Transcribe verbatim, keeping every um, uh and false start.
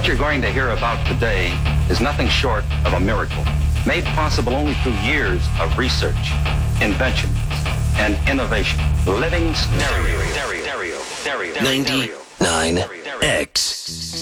What you're going to hear about today is nothing short of a miracle, made possible only through years of research, invention, and innovation. Living stereo, stereo, stereo, stereo, ninety-nine X.